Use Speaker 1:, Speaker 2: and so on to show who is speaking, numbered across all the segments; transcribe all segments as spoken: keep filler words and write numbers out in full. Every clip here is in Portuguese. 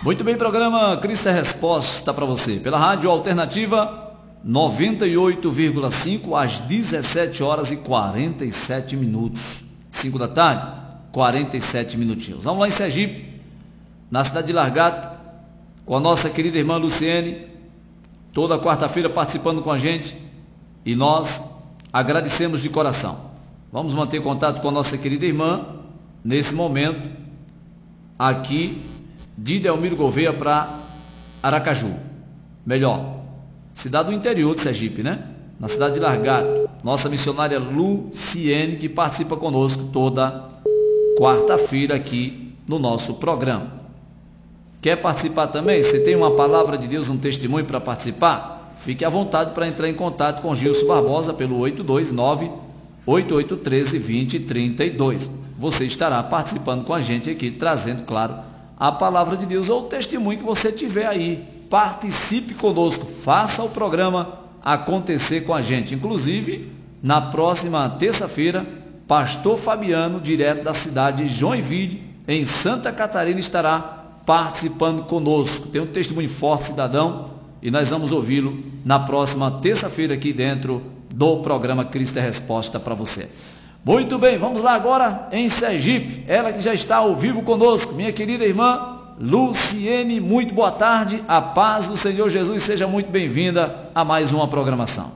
Speaker 1: Muito bem, programa Cristo é Resposta para você, pela Rádio Alternativa noventa e oito vírgula cinco, às dezessete horas e quarenta e sete minutos. cinco da tarde, quarenta e sete minutinhos. Vamos lá em Sergipe, na cidade de Largato, com a nossa querida irmã Luciene, toda quarta-feira participando com a gente, e nós agradecemos de coração. Vamos manter contato com a nossa querida irmã, nesse momento, aqui de Delmiro Gouveia para Aracaju. Melhor, cidade do interior de Sergipe, né? Na cidade de Largato. Nossa missionária Luciene, que participa conosco toda quarta-feira aqui no nosso programa. Quer participar também? Você tem uma palavra de Deus, um testemunho para participar? Fique à vontade para entrar em contato com Gilson Barbosa pelo oito dois nove, oito oito um três, dois zero três dois. Você estará participando com a gente aqui, trazendo, claro, a palavra de Deus ou o testemunho que você tiver aí. Participe conosco, faça o programa acontecer com a gente. Inclusive, na próxima terça-feira, pastor Fabiano, direto da cidade de Joinville, em Santa Catarina, estará participando conosco. Tem um testemunho forte, cidadão, e nós vamos ouvi-lo na próxima terça-feira aqui dentro do programa Cristo é Resposta para você. Muito bem, vamos lá agora em Sergipe, ela que já está ao vivo conosco, minha querida irmã Luciene. Muito boa tarde, a paz do Senhor Jesus, seja muito bem-vinda a mais uma programação.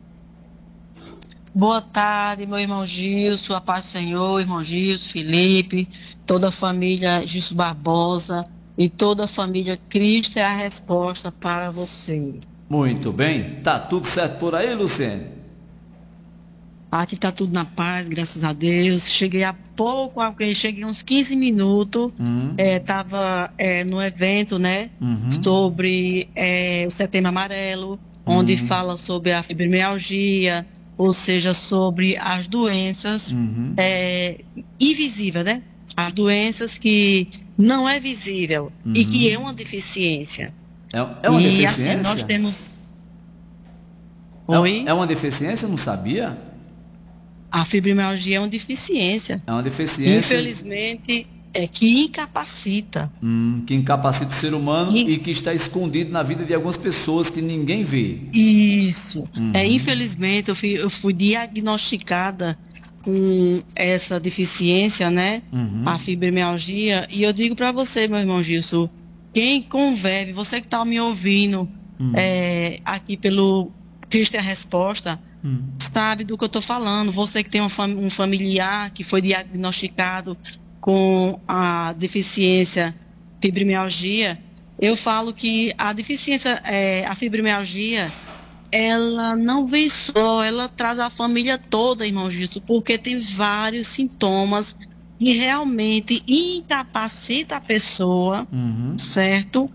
Speaker 2: Boa tarde, meu irmão Gilson, a paz do Senhor, irmão Gilson, Felipe, toda a família Gilson Barbosa e toda a família Cristo é a Resposta para você.
Speaker 1: Muito bem, tá tudo certo por aí, Luciene?
Speaker 2: Aqui está tudo na paz, graças a Deus. Cheguei há pouco, cheguei uns quinze minutos,
Speaker 1: uhum.
Speaker 2: estava é, é, no evento, né,
Speaker 1: uhum.
Speaker 2: sobre é, o Setembro Amarelo, onde
Speaker 1: uhum.
Speaker 2: fala sobre a fibromialgia, ou seja, sobre as doenças
Speaker 1: uhum.
Speaker 2: é, invisíveis, né? As doenças que não é visível
Speaker 1: uhum.
Speaker 2: e que é uma deficiência.
Speaker 1: É, é uma
Speaker 2: e,
Speaker 1: deficiência?
Speaker 2: Assim, nós temos...
Speaker 1: É,
Speaker 2: Oi?
Speaker 1: é uma deficiência? Eu não sabia.
Speaker 2: A fibromialgia é uma deficiência.
Speaker 1: É uma deficiência.
Speaker 2: Infelizmente, é que incapacita.
Speaker 1: Hum, que incapacita o ser humano
Speaker 2: e...
Speaker 1: e que está escondido na vida de algumas pessoas que ninguém vê.
Speaker 2: Isso.
Speaker 1: Uhum.
Speaker 2: É, infelizmente, eu fui, eu fui diagnosticada com essa deficiência, né?
Speaker 1: Uhum.
Speaker 2: A fibromialgia. E eu digo para você, meu irmão Gilson, quem convive, você que está me ouvindo uhum. é, aqui pelo Cristo é a Resposta, Hum. sabe do que eu estou falando. Você que tem um, fam um familiar que foi diagnosticado com a deficiência fibromialgia, eu falo que a deficiência, é, a fibromialgia, ela não vem só, ela traz a família toda, irmão Gilson, porque tem vários sintomas que realmente incapacita a pessoa,
Speaker 1: uhum.
Speaker 2: certo?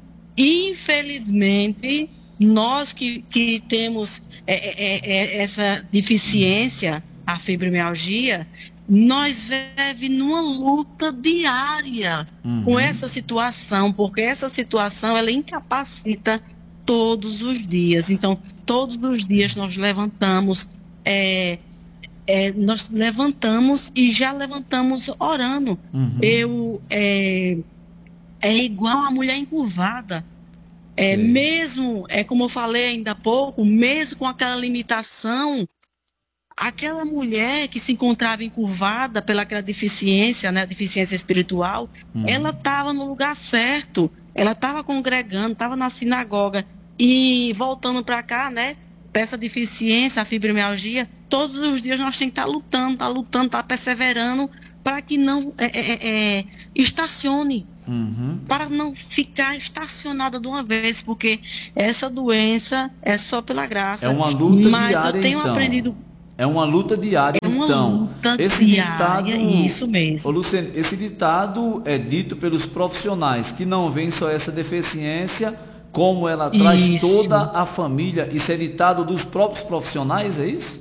Speaker 2: Infelizmente, nós que, que temos é, é, é, essa deficiência, a fibromialgia, nós vivemos numa luta diária uhum. com essa situação, porque essa situação ela incapacita todos os dias. Então, todos os dias nós levantamos, é, é, nós levantamos e já levantamos orando. Uhum. Eu é, é igual a mulher encurvada. É, mesmo, é como eu falei ainda há pouco, mesmo com aquela limitação, aquela mulher que se encontrava encurvada pela aquela deficiência, né, deficiência espiritual, uhum. ela estava no lugar certo, ela estava congregando, estava na sinagoga e voltando para cá, né, para essa deficiência, a fibromialgia, todos os dias nós temos que estar tá lutando, estar tá lutando, estar tá perseverando para que não é, é, é, estacione. Uhum. Para não ficar estacionada de uma vez, porque essa doença é só pela graça.
Speaker 1: É uma luta
Speaker 2: mas
Speaker 1: diária,
Speaker 2: eu tenho
Speaker 1: então.
Speaker 2: aprendido.
Speaker 1: É uma luta diária,
Speaker 2: é uma
Speaker 1: então.
Speaker 2: Luta
Speaker 1: esse
Speaker 2: diária,
Speaker 1: ditado,
Speaker 2: isso mesmo.
Speaker 1: Ô, Luciene, esse ditado é dito pelos profissionais que não vem só essa deficiência, como ela traz
Speaker 2: isso.
Speaker 1: toda a família. Isso é ditado dos próprios profissionais, é isso?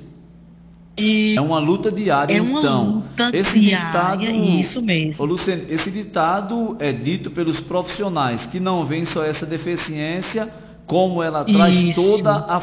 Speaker 2: E
Speaker 1: é uma luta diária,
Speaker 2: é uma
Speaker 1: então.
Speaker 2: Luta
Speaker 1: esse
Speaker 2: diária,
Speaker 1: ditado,
Speaker 2: isso mesmo.
Speaker 1: Ô, Luciene, esse ditado é dito pelos profissionais que não vem só essa deficiência, como ela traz
Speaker 2: isso.
Speaker 1: toda a